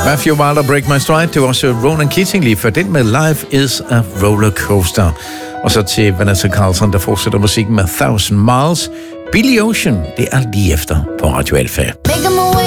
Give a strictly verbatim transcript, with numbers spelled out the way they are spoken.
Matthew Wilder, Break My Stride. Det var også Ronan Keating lige før. Den med Life is a Roller Coaster. Og så til Vanessa Carlton, der fortsætter musikken med Thousand Miles. Billy Ocean, det er lige efter på Radio Alfa.